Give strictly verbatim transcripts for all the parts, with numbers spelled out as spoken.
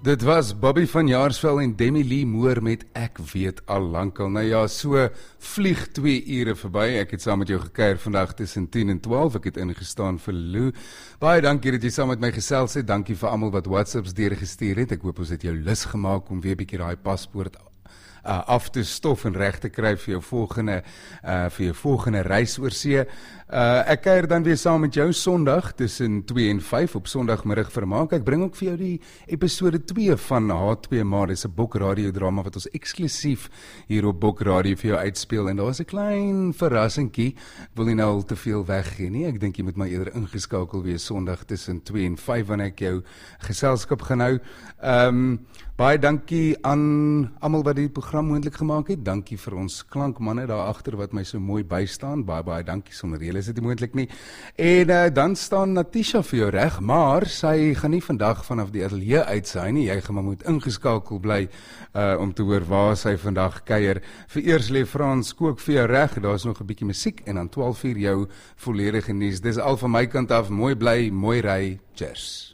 Dit was Bobby van Jaarsveld en Demi Lee Moore met Ek weet al lankal. Nou ja, so vlieg twee ure verby. Ek het saam met jou gekuier vandag tussen tien en twaalf. Ek het ingestaan vir Lou. Baie dankie dat jy saam met my gesels het. Dankie vir almal wat WhatsApps deurgestuur het. Ek hoop ons het jou lus gemaak om weer 'n bietjie daai paspoort Uh, af te stof en reg te kry vir jou volgende uh, vir jou volgende reis oor see. Uh, ek kuier dan weer saam met jou Sondag tussen twee en vyf op Sondagmiddag vermaak. Ek bring ook vir jou die episode twee van H twee Maar. Dis 'n boekradiodrama drama wat ons eksklusief hier op Boekradio vir jou uitspeel en daar is 'n klein verrassingkie. Ek wil nie nou al te veel weggee nie. Ek dink jy moet maar eerder ingeskakel wees Sondag tussen twee en vyf wanneer ek jou geselskap gaan hou. Ehm um, Baie dankie aan almal wat die program moontlik gemaak het. Dankie vir ons klankmanne daar agter wat my so mooi bystaan. Baie baie dankie, sonder julle is dit nie moontlik nie. En uh, dan staan Natisha vir jou reg, maar sy gaan nie vandag vanaf die ateljee uitsaai nie. Jy gaan maar moet ingeskakel bly uh, om te hoor waar sy vandag kuier. Vereers lê Frans Kook vir jou reg. Daar's nog 'n bietjie musiek en dan twaalf uur jou volledige nuus. Dis al van my kant af. Mooi bly, mooi ry. Cheers.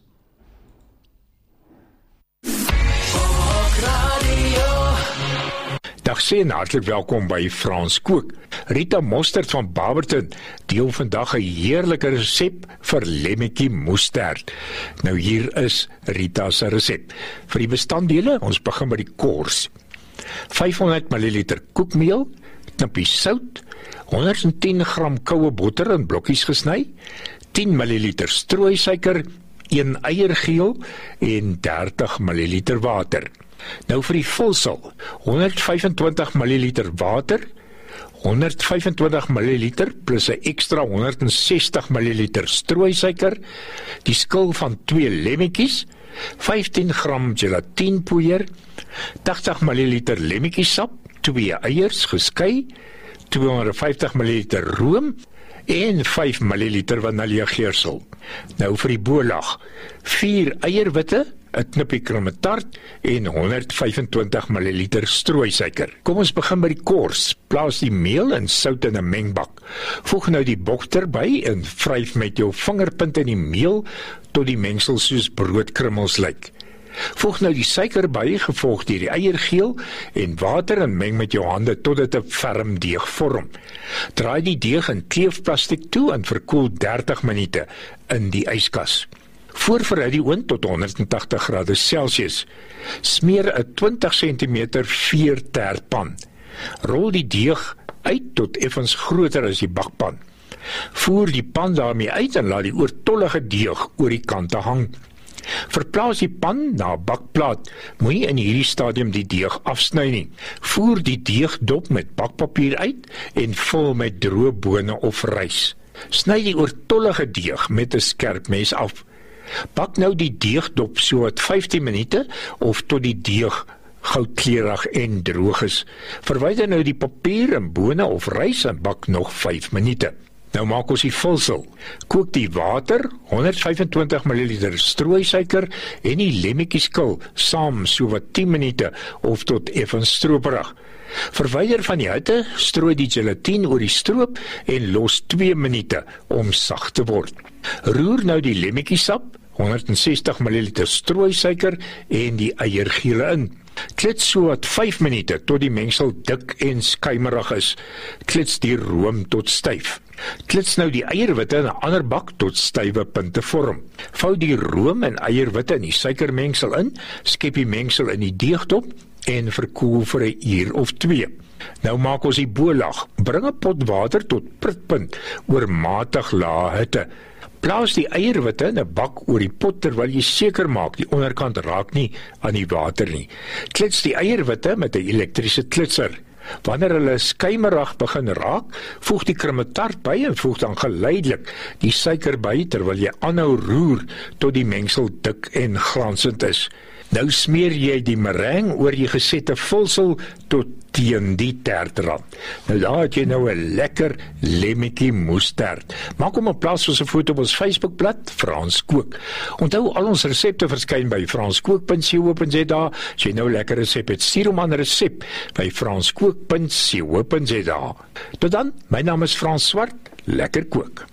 Dag sê en hartlik welkom by Frans Kook. Rita Mostert van Barberton deel vandag 'n heerlike resep vir lemmetjie mosterd. Nou hier is Rita se resep. Vir die bestanddele, ons begin by die kors. vyfhonderd milliliter koekmeel, knippie sout, honderdtien gram koue botter in blokkies gesny, tien milliliter strooisuiker, een eiergeel en dertig milliliter water. Nou vir die vulsel, honderdvyfentwintig milliliter water, honderdvyfentwintig milliliter plus 'n ekstra honderdsestig milliliter strooisuiker, die skil van twee lemmetjies, vyftien gram gelatinepoeier, tagtig milliliter lemmetjiesap, twee eiers geskei, tweehonderdvyftig milliliter room en vyf milliliter vaniljegeursel. Nou vir die bolag, vier eierwitte, 'n knippie krummetaart en honderdvyfentwintig milliliter strooisuiker. Kom ons begin by die kors. Plaas die meel en sout in 'n mengbak. Voeg nou die botter by en vryf met jou vingerpunt in die meel tot die mengsel soos broodkrummels lyk. Voeg nou die suiker by, gevolg deur die eiergeel en water en meng met jou hande tot dit 'n ferm deeg vorm. Draai die deeg in kleefplastiek toe en verkoel dertig minute in die yskas. Voorberei die oond tot honderdtagtig grade Celsius. Smeer 'n twintig sentimeter veerterpan. Rol die deeg uit tot effens groter as die bakpan. Voer die pan daarmee uit en laat die oortollige deeg oor die kante hang. Verplaas die pan na 'n bakplaat. Moenie in hierdie stadium die deeg afsny nie. Voer die deegdop met bakpapier uit en vul met droë bone of rys. Sny die oortollige deeg met 'n skerp mes af. Bak nou die deegdop so wat vyftien minute of tot die deeg goudkleurig en droog is. Verwyder nou die papier en bone of rys en bak nog vyf minute. Nou maak ons die vulsel. Kook die water, honderdvyfentwintig milliliter strooisuiker en die lemmetjieskil saam so wat tien minute of tot effens stroperig. Verwyder van die hitte, strooi die gelatine oor die stroop en los twee minute om sag te word. Roer nou die lemmetjiesap, honderdsestig milliliter strooisuiker en die eiergele in. Klits so wat vyf minute tot die mengsel dik en skuimerig is. Klits die room tot styf. Klits nou die eierwitte in 'n ander bak tot stywe punte vorm. Vou die room en eierwitte in die suikermengsel in, skep die mengsel in die deegdop en verkoel vir 'n uur of twee. Nou maak ons die bolag. Bring 'n pot water tot pritpunt oor matig lae hitte. Plaas die eierwitte in 'n bak oor die pot terwyl jy seker maak die onderkant raak nie aan die water nie. Klits die eierwitte met 'n elektriese klitser. Wanneer hulle skuimerig begin raak, voeg die krummetaart by en voeg dan geleidelik die suiker by terwyl jy aanhou roer tot die mengsel dik en glansend is. Nou smeer jy die meringue oor die gesette vulsel tot teen die tertrand. Nou daar het jy nou 'n lekker lemmetjie mosterd. Maak hom op plaas van 'n foto op ons Facebookblad, Frans Kook. Onthou al ons resepte verskyn by frans kook punt co punt za. As jy nou lekker resep het, stuur hom aan resep by frans kook punt co punt za. Tot dan, my naam is Frans Swart, lekker kook.